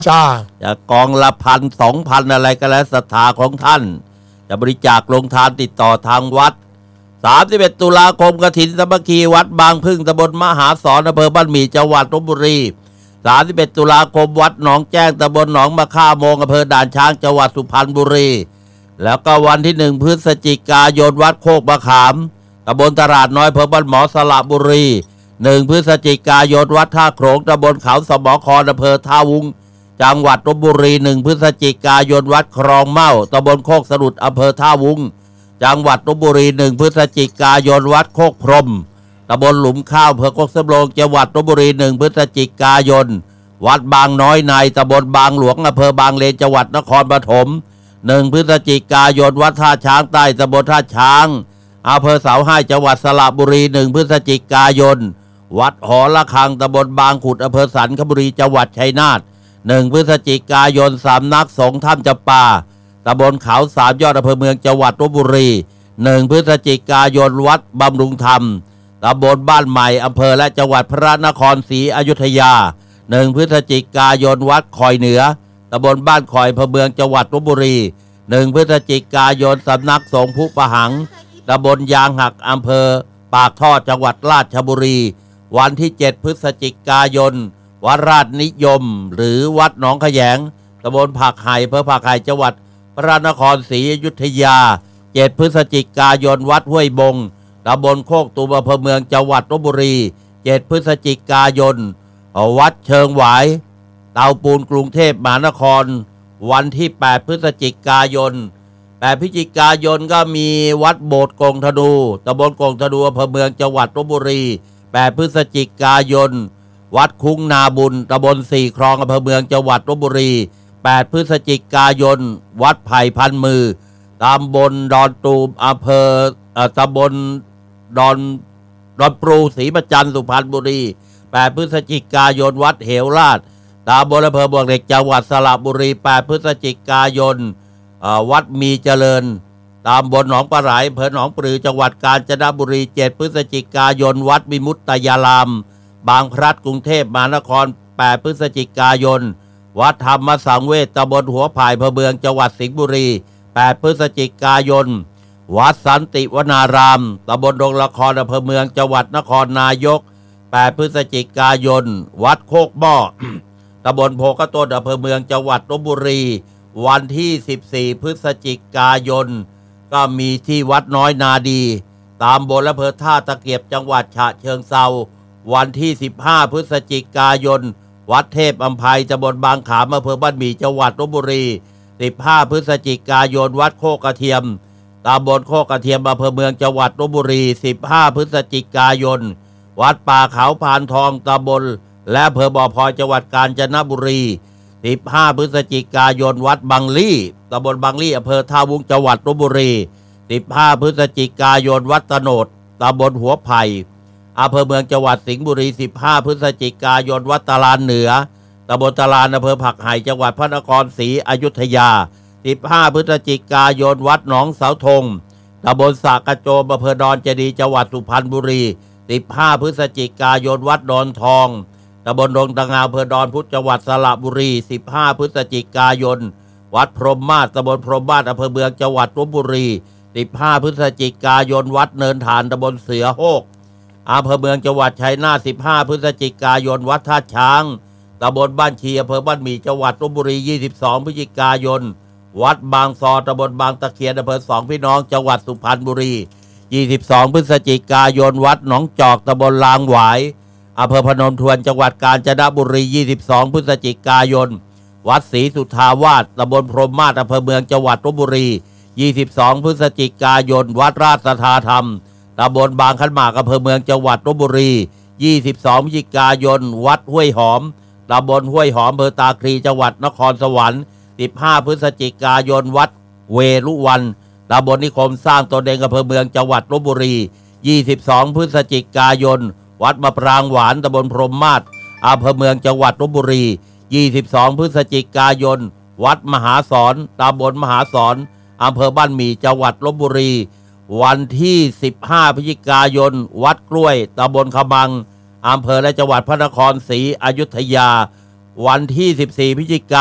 จ้าจะกองละ1,000 2,000อะไรก็แล้วศรัทธาของท่านจะบริจาคลงทานติดต่อทางวัด31 ตุลาคมกฐินสามัคคีวัดบางพึ่งตำบลมหาสอนอำเภอบ้านหมี่จังหวัดลพบุรี31 ตุลาคมวัดหนองแจ้งตำบลหนองมะค่าโมงอำเภอด่านช้างจังหวัดสุพรรณบุรีแล้วก็วันที่1 พฤศจิกายนวัดโคกมะขามตำบลตลาดน้อยอำเภอบ้านหมอสระบุรี1 พฤศจิกายนวัดท่าโขลงตำบลเขาสมอคออำเภอท่าวุ้งจังหวัดลพบุรี1 พฤศจิกายนวัดคลองเม่าตำบลโคกสะดุดอำเภอท่าวุ้งจังหวัดลพบุรี1 พฤศจิกายนวัดโคกพรมตำบลหลุมข้าวอำเภอโคกสำโรงจังหวัดลพบุรี1 พฤศจิกายนวัดบางน้อยในตำบลบางหลวงอำเภอบางเลนจังหวัดนครปฐม1 พฤศจิกายนวัดท่าช้างใต้ตำบลท่าช้างอำเภอเสาให้จังหวัดสระบุรี1 พฤศจิกายนวัดหอระฆังตำบลบางขุดอำเภอสันคบุรีจังหวัดชัยนาท1 พฤศจิกายนสำนักสงฆ์ถ้ำจำปาตำบลเขาสามยอดอำเภอเมืองจังหวัดลพบุรี1 พฤศจิกายนวัดบำรุงธรรมตำบลบ้านใหม่อำเภอและจังหวัดพระนครศรีอยุธยา1 พฤศจิกายนวัดคอยเหนือตำบลบ้านคอยอำเภอเมืองจังหวัดลพบุรี1 พฤศจิกายนสำนักสงฆ์ภูประหังตำบลยางหักอำเภอปากท่อจังหวัดราชบุรีวันที่7 พฤศจิกายนวัดราชนิยมหรือวัดหนองขยงตำบลผักไห่อำเภอผักไห่จังหวัดพระนครศรีอยุธยา7 พฤศจิกายนวัดห้วยบงตำบลโคกตูมอำเภอเมืองจังหวัดลพบุรี7 พฤศจิกายนวัดเชิงหวายเตาปูนกรุงเทพมหานครวันที่8 พฤศจิกายน8 พฤศจิกายนก็มีวัดโบสถ์กงธนูตำบลกงธนูอำเภอเมืองจังหวัดลพบุรี8 พฤศจิกายนวัดคุ้งนาบุญตำบลสี่คลองอำเภอเมืองจังหวัดลพบุรี8 พฤศจิกายนวัดไผ่พันมือตำบลดอนตูมอำเภอตำบลดอนปรูศรีประจันสุพรรณบุรี8 พฤศจิกายนวัดเหวลาดตำบลอำเภอบวกเหล็กจังหวัดสระบุรี8 พฤศจิกายนวัดมีเจริญตำบลหนองปลาไหลอำเภอหนองปลือจังหวัดกาญจนบุรี7 พฤศจิกายนวัดวิมุตตยารามบางพลัดกรุงเทพมหานคร8 พฤศจิกายนวัดธรรมสังเวชตำบลหัวไผ่อำเภอเมืองจังหวัดสิงห์บุรี8 พฤศจิกายนวัดสันติวนารามตำบลดงละครอำเภอเมืองจังหวัดนครนายก8 พฤศจิกายนวัดโคกหม้อ ตำบลโพกระต้นอำเภอเมืองจังหวัดลพบุรีวันที่14 พฤศจิกายนก็มีที่วัดน้อยนาดีตำบลอำเภอท่าตะเกียบจังหวัดฉะเชิงเทราวันที่15 พฤศจิกายนวัดเทพอำไพตำบลบางขามอำเภอบ้านหมี่จังหวัดลพบุรี15 พฤศจิกายนวัดโคกกระเทียมตำบลโคกกระเทียมอำเภอเมืองจังหวัดลพบุรี15 พฤศจิกายนวัดป่าเขาพานทองตำบลและอำเภอบ่อพลอยจังหวัดกาญจนบุรี15 พฤศจิกายนวัดบางลี่ตำบลบางลี่อำเภอท่าวุ้งจังหวัดลพบุรี15 พฤศจิกายนวัดตโนดตำบลหัวไผ่อำเภอเมืองจังหวัดสิงห์บุรี15 พฤศจิกายนวัดตลาดเหนือตำบลตลาดอำเภอผักไห่จังหวัดพระนครศรีอยุธยา15 พฤศจิกายนวัดหนองเสาธงตำบลสากระโจมอำเภอดอนเจดีจังหวัดสุพรรณบุรี15 พฤศจิกายนวัดดอนทองตำบลดงตะงาอำเภอดอนพุธจังหวัดสระบุรี15 พฤศจิกายนวัดพรหมมาศตำบลพรหมมาศอำเภอเมืองจังหวัดลพบุรี15 พฤศจิกายนวัดเนินฐานตำบลเสือโฮกอำเภอเมืองจังหวัดชัยนาท15 พฤศจิกายนวัดท่าช้างตำบลบ้านชีอำเภอบ้านหมี่จังหวัดลพบุรี22 พฤศจิกายนวัดบางซอตำบลบางตะเคียนอำเภอสองพี่น้องจังหวัดสุพรรณบุรี22 พฤศจิกายนวัดหนองจอกตำบลลางหวายอำเภอพนมทวนจังหวัดกาญจนบุรี22 พฤศจิกายนวัดศรีสุทธาวาสตำบลพรหมมาศอำเภอเมืองจังหวัดลพบุรี22 พฤศจิกายนวัดราชสัทธาธรรมตำบลบางขันหมากอำเภอเมืองจังหวัดลพบุรี22 พฤศจิกายนวัดห้วยหอมตำบลห้วยหอมอำเภอตาคลีจังหวัดนครสวรรค์15 พฤศจิกายนวัดเวรุวันตำบลนิคมสร้างตนเองอำเภอเมืองจังหวัดลพบุรี22 พฤศจิกายนวัดมะปรางหวานตำบลพรหมมาศอำเภอเมืองจังหวัดลพบุรี22 พฤศจิกายนวัดมหาสอนตำบลมหาสอนอำเภอบ้านหมี่จังหวัดลพบุรีวันที่15 พฤศจิกายนวัดกล้วยตำบลขมังอำเภอและจังหวัดพระนครศรีอยุธยาวันที่14 พฤศจิกายน